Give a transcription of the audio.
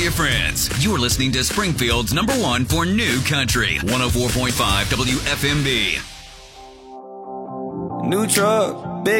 your friends. You're listening to Springfield's #1 for New Country, 104.5 WFMB. New truck, big